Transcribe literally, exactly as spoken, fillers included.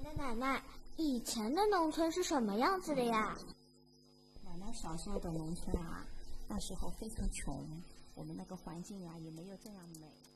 前的奶奶，以前的农村是什么样子的呀？ 奶奶小时候的农村啊，那时候非常穷，我们那个环境啊也没有这样美。